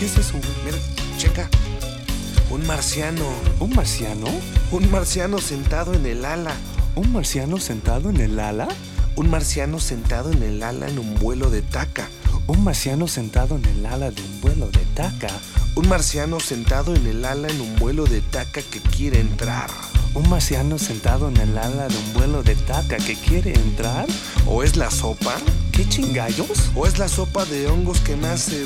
¿Qué es eso, güey? Mira, checa. Un marciano. ¿Un marciano? Un marciano sentado en el ala. ¿Un marciano sentado en el ala? Un marciano sentado en el ala en un vuelo de Taca. ¿Un marciano sentado en el ala de un vuelo de Taca? Un marciano sentado en el ala en un vuelo de Taca que quiere entrar. ¿Un marciano sentado en el ala de un vuelo de Taca que quiere entrar? ¿O es la sopa? ¿Qué chingallos? ¿O es la sopa de hongos que me hace